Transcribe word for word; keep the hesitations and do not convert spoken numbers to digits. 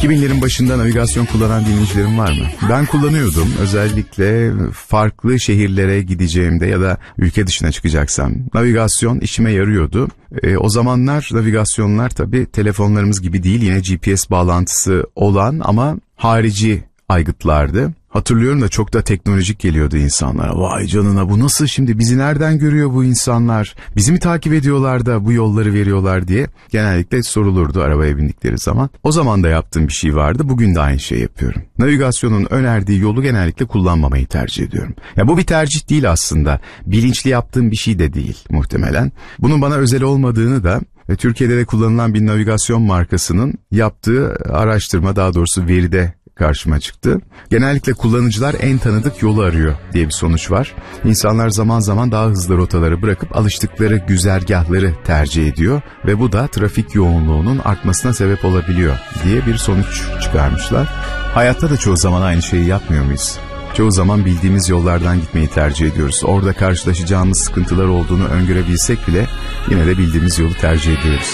iki binlerin başında navigasyon kullanan dinleyicilerim var mı? Ben kullanıyordum. Özellikle farklı şehirlere gideceğimde ya da ülke dışına çıkacaksam navigasyon işime yarıyordu. E, o zamanlar navigasyonlar tabii telefonlarımız gibi değil, yine G P S bağlantısı olan ama harici aygıtlardı. Hatırlıyorum da çok da teknolojik geliyordu insanlara. Vay canına, bu nasıl şimdi, bizi nereden görüyor bu insanlar? Bizi mi takip ediyorlar da bu yolları veriyorlar diye genellikle sorulurdu arabaya bindikleri zaman. O zaman da yaptığım bir şey vardı. Bugün de aynı şeyi yapıyorum. Navigasyonun önerdiği yolu genellikle kullanmamayı tercih ediyorum. Ya bu bir tercih değil aslında. Bilinçli yaptığım bir şey de değil muhtemelen. Bunun bana özel olmadığını da ve Türkiye'de de kullanılan bir navigasyon markasının yaptığı araştırma, daha doğrusu veride karşıma çıktı. Genellikle kullanıcılar en tanıdık yolu arıyor diye bir sonuç var. İnsanlar zaman zaman daha hızlı rotaları bırakıp alıştıkları güzergahları tercih ediyor ve bu da trafik yoğunluğunun artmasına sebep olabiliyor diye bir sonuç çıkarmışlar. Hayatta da çoğu zaman aynı şeyi yapmıyor muyuz? Çoğu zaman bildiğimiz yollardan gitmeyi tercih ediyoruz. Orada karşılaşacağımız sıkıntılar olduğunu öngörebilsek bile yine de bildiğimiz yolu tercih ediyoruz.